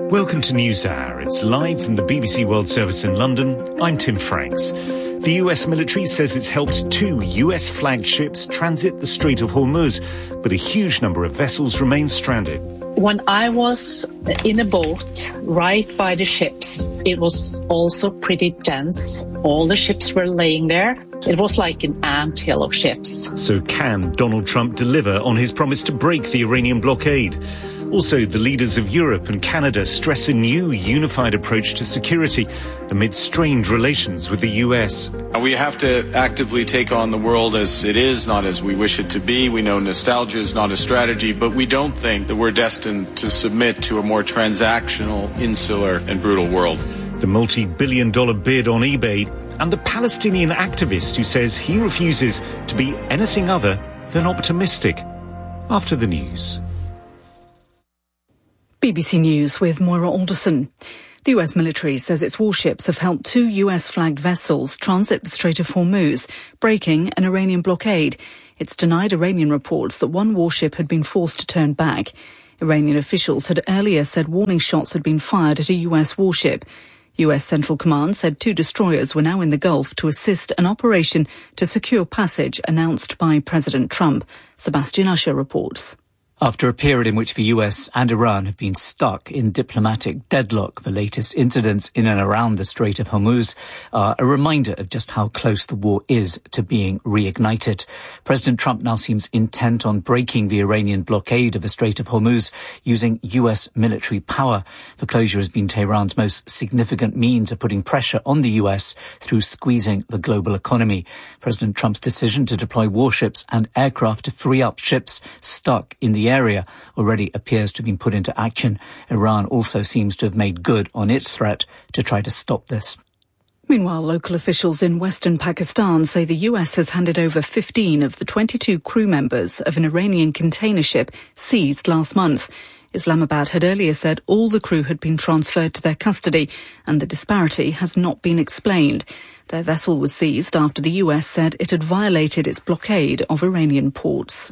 Welcome to NewsHour. It's live from the BBC World Service in London. I'm Tim Franks. The US military says it's helped 2 US-flagged ships transit the Strait of Hormuz, but a huge number of vessels remain stranded. When I was in a boat right by the ships, it was also pretty dense. All the ships were laying there. It was like an anthill of ships. So can Donald Trump deliver on his promise to break the Iranian blockade? Also, the leaders of Europe and Canada stress a new unified approach to security amid strained relations with the US. We have to actively take on the world as it is, not as we wish it to be. We know nostalgia is not a strategy, but we don't think that we're destined to submit to a more transactional, insular and brutal world. The multi-billion-dollar bid on eBay and the Palestinian activist who says he refuses to be anything other than optimistic. After the news. BBC News with Moira Alderson. The US military says its warships have helped 2 US-flagged vessels transit the Strait of Hormuz, breaking an Iranian blockade. It's denied Iranian reports that one warship had been forced to turn back. Iranian officials had earlier said warning shots had been fired at a US warship. US Central Command said 2 destroyers were now in the Gulf to assist an operation to secure passage announced by President Trump. Sebastian Usher reports. After a period in which the US and Iran have been stuck in diplomatic deadlock, the latest incidents in and around the Strait of Hormuz are a reminder of just how close the war is to being reignited. President Trump now seems intent on breaking the Iranian blockade of the Strait of Hormuz using US military power. The closure has been Tehran's most significant means of putting pressure on the US through squeezing the global economy. President Trump's decision to deploy warships and aircraft to free up ships stuck in the area already appears to have been put into action. Iran also seems to have made good on its threat to try to stop this. Meanwhile, local officials in western Pakistan say the US has handed over 15 of the 22 crew members of an Iranian container ship seized last month. Islamabad had earlier said all the crew had been transferred to their custody and the disparity has not been explained. Their vessel was seized after the US said it had violated its blockade of Iranian ports.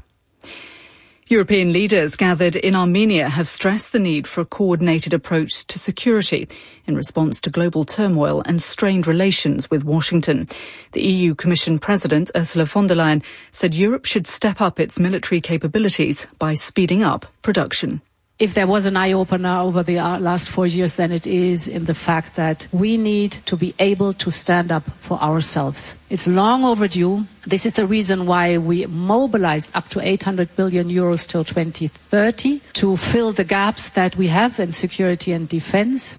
European leaders gathered in Armenia have stressed the need for a coordinated approach to security in response to global turmoil and strained relations with Washington. The EU Commission President Ursula von der Leyen said Europe should step up its military capabilities by speeding up production. If there was an eye-opener over the last 4 years, then it is in the fact that we need to be able to stand up for ourselves. It's long overdue. This is the reason why we mobilized up to 800 billion euros till 2030 to fill the gaps that we have in security and defense.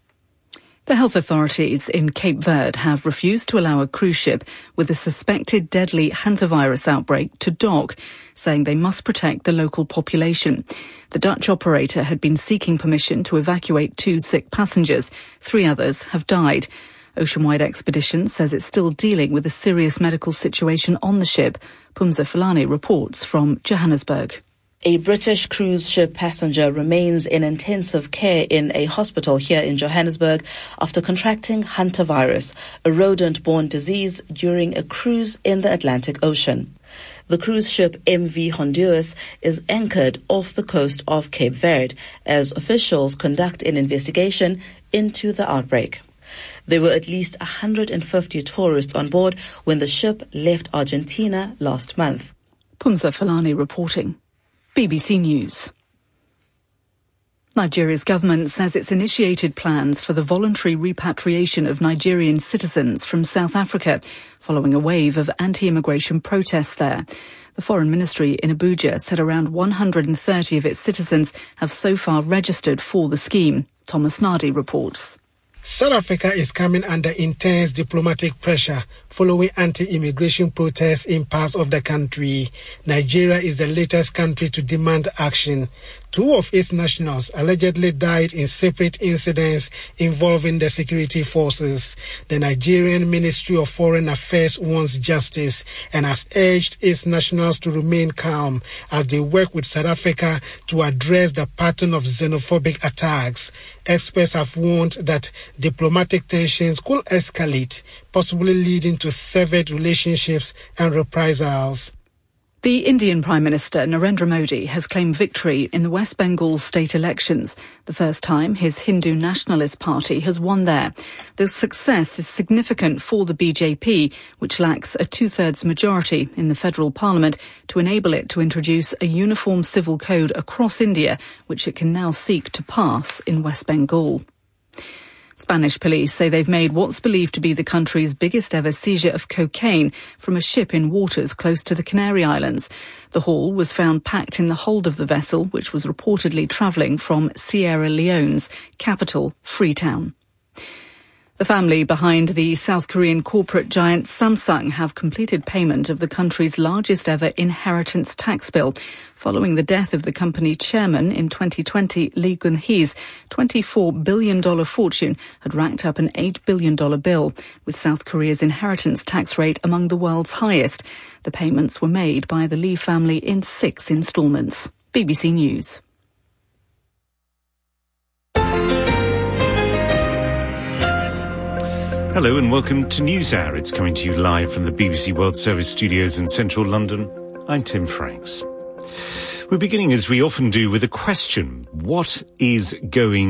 The health authorities in Cape Verde have refused to allow a cruise ship with a suspected deadly hantavirus outbreak to dock, saying they must protect the local population. The Dutch operator had been seeking permission to evacuate 2 sick passengers. 3 others have died. Oceanwide Expeditions says it's still dealing with a serious medical situation on the ship. Pumza Fulani reports from Johannesburg. A British cruise ship passenger remains in intensive care in a hospital here in Johannesburg after contracting hantavirus, a rodent-borne disease, during a cruise in the Atlantic Ocean. The cruise ship MV Honduras is anchored off the coast of Cape Verde as officials conduct an investigation into the outbreak. There were at least 150 tourists on board when the ship left Argentina last month. Pumza Fulani reporting. BBC News. Nigeria's government says it's initiated plans for the voluntary repatriation of Nigerian citizens from South Africa following a wave of anti-immigration protests there. The Foreign Ministry in Abuja said around 130 of its citizens have so far registered for the scheme. Thomas Nardi reports. South Africa is coming under intense diplomatic pressure following anti-immigration protests in parts of the country. Nigeria is the latest country to demand action. 2 of its nationals allegedly died in separate incidents involving the security forces. The Nigerian Ministry of Foreign Affairs wants justice and has urged its nationals to remain calm as they work with South Africa to address the pattern of xenophobic attacks. Experts have warned that diplomatic tensions could escalate, possibly leading to severed relationships and reprisals. The Indian Prime Minister Narendra Modi has claimed victory in the West Bengal state elections, the first time his Hindu Nationalist Party has won there. The success is significant for the BJP, which lacks a two-thirds majority in the federal parliament to enable it to introduce a uniform civil code across India, which it can now seek to pass in West Bengal. Spanish police say they've made what's believed to be the country's biggest ever seizure of cocaine from a ship in waters close to the Canary Islands. The haul was found packed in the hold of the vessel, which was reportedly travelling from Sierra Leone's capital, Freetown. The family behind the South Korean corporate giant Samsung have completed payment of the country's largest ever inheritance tax bill. Following the death of the company chairman in 2020, Lee Gun-hee's $24 billion fortune had racked up an $8 billion bill, with South Korea's inheritance tax rate among the world's highest. The payments were made by the Lee family in 6 instalments. BBC News. Hello and welcome to NewsHour. It's coming to you live from the BBC World Service studios in central London. I'm Tim Franks. We're beginning, as we often do, with a question. What is going